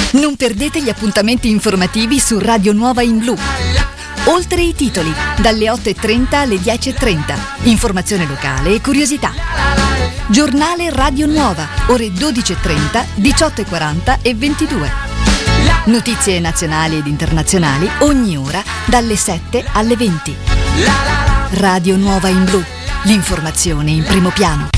Non perdete gli appuntamenti informativi su Radio Nuova in Blu. Oltre i titoli, dalle 8:30 alle 10:30. Informazione locale e curiosità. Giornale Radio Nuova, ore 12:30, 18:40 e 22. Notizie nazionali ed internazionali ogni ora dalle 7 alle 20. Radio Nuova in Blu, l'informazione in primo piano.